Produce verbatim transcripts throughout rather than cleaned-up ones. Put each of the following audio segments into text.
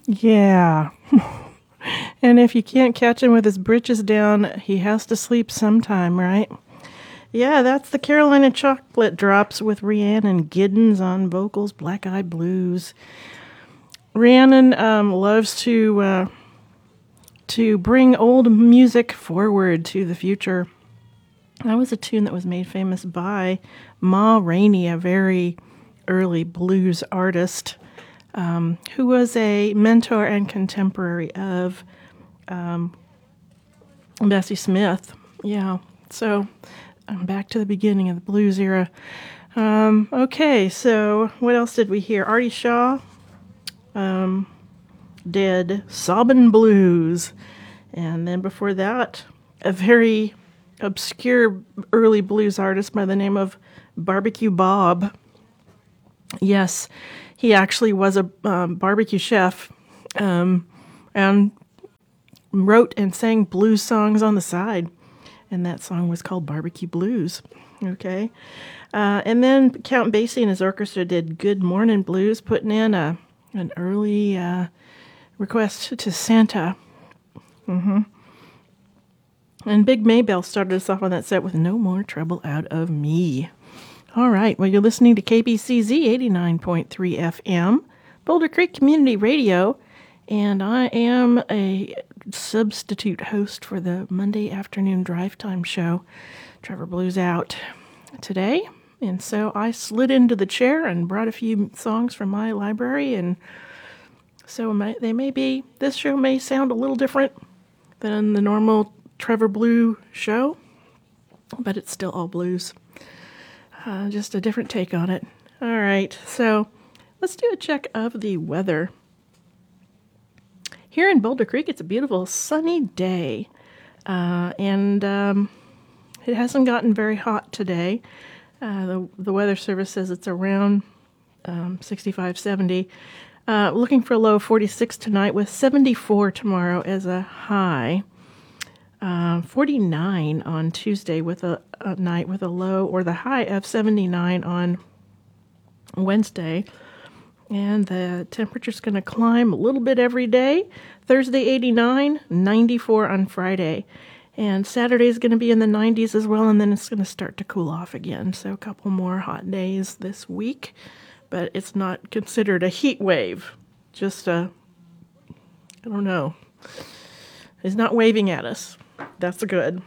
Yeah. And if you can't catch him with his britches down, he has to sleep sometime, right? Yeah, that's the Carolina Chocolate Drops with Rhiannon Giddens on vocals, Black Eyed Blues. Rhiannon um, loves to uh, to bring old music forward to the future. That was a tune that was made famous by Ma Rainey, a very early blues artist um, who was a mentor and contemporary of um, Bessie Smith. Yeah, so I'm back to the beginning of the blues era. Um, okay, so what else did we hear? Artie Shaw um, did Sobbin' Blues. And then before that, a very obscure early blues artist by the name of Barbecue Bob. Yes, he actually was a um, barbecue chef um, and wrote and sang blues songs on the side. And that song was called Barbecue Blues. Okay. Uh, and then Count Basie and his orchestra did Good Morning Blues, putting in a an early uh, request to Santa. Mm-hmm. And Big Maybelle started us off on that set with No More Trouble Out of Me. All right, well, you're listening to K B C Z eighty-nine point three F M, Boulder Creek Community Radio, and I am a substitute host for the Monday afternoon drive time show, Trevor Blues Out, today. And so I slid into the chair and brought a few songs from my library, and so may, they may be, this show may sound a little different than the normal Trevor Blue show, but it's still all blues. Uh, just a different take on it. All right, so let's do a check of the weather. Here in Boulder Creek, it's a beautiful sunny day, uh, and um, it hasn't gotten very hot today. Uh, the, the Weather Service says it's around um, sixty-five, seventy. Uh, looking for a low of forty-six tonight with seventy-four tomorrow as a high. Uh, forty-nine on Tuesday with a, a night with a low or the high of seventy-nine on Wednesday. And the temperature's going to climb a little bit every day. Thursday, eighty-nine, ninety-four on Friday. And Saturday is going to be in the nineties as well, and then it's going to start to cool off again. So a couple more hot days this week. But it's not considered a heat wave. Just a, I don't know. It's not waving at us. That's good.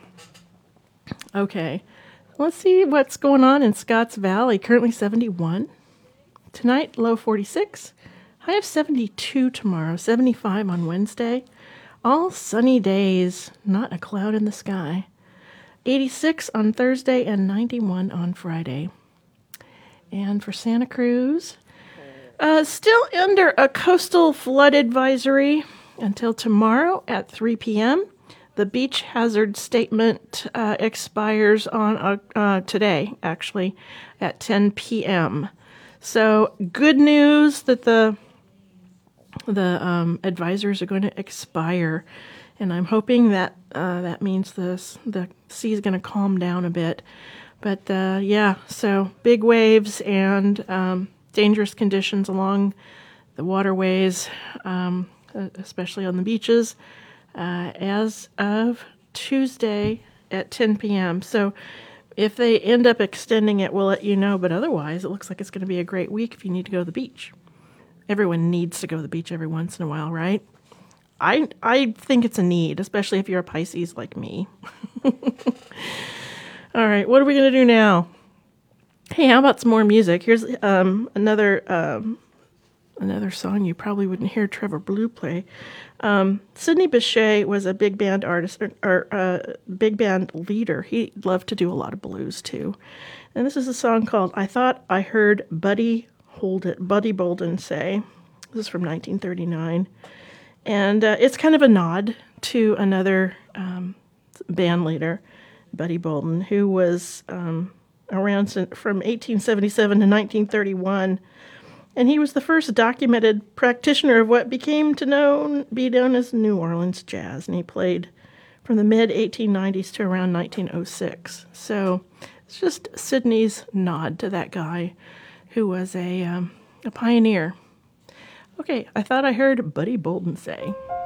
Okay. Let's see what's going on in Scotts Valley. Currently seventy-one. Tonight, low forty-six. High of seventy-two tomorrow. seventy-five on Wednesday. All sunny days. Not a cloud in the sky. eighty-six on Thursday and ninety-one on Friday. And for Santa Cruz, uh, still under a coastal flood advisory until tomorrow at three p.m. The beach hazard statement uh, expires on uh, uh, today, actually, at ten p.m. So good news that the the um, advisors are going to expire, and I'm hoping that uh, that means the the sea is going to calm down a bit. But uh, yeah, so big waves and um, dangerous conditions along the waterways, um, especially on the beaches, uh, as of Tuesday at ten p.m. So if they end up extending it, we'll let you know. But otherwise, it looks like it's going to be a great week if you need to go to the beach. Everyone needs to go to the beach every once in a while, right? I I think it's a need, especially if you're a Pisces like me. All right, what are we going to do now? Hey, how about some more music? Here's um, another um, another song you probably wouldn't hear Trevor Blue play. Um, Sidney Bechet was a big band artist, or, or uh, big band leader. He loved to do a lot of blues, too. And this is a song called I Thought I Heard Buddy Hold It, Buddy Bolden say. This is from nineteen thirty-nine. And uh, it's kind of a nod to another um, band leader, Buddy Bolden, who was um, around from eighteen seventy-seven to nineteen thirty-one. And he was the first documented practitioner of what became to known, be known as New Orleans jazz. And he played from the mid eighteen nineties to around nineteen oh six. So it's just Sidney's nod to that guy who was a, um, a pioneer. Okay, I thought I heard Buddy Bolden say.